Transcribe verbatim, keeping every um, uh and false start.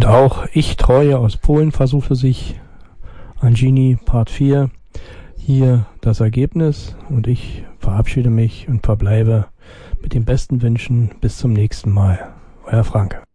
auch Ich Treue aus Polen versuchte sich. Angini Part vier. Hier das Ergebnis und ich verabschiede mich und verbleibe mit den besten Wünschen. Bis zum nächsten Mal. Euer Frank.